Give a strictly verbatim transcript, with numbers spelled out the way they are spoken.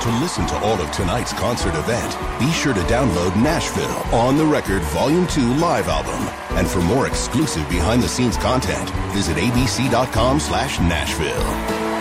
To listen to all of tonight's concert event, be sure to download Nashville On the Record Volume two live album. And for more exclusive behind-the-scenes content, visit abc.com slash Nashville.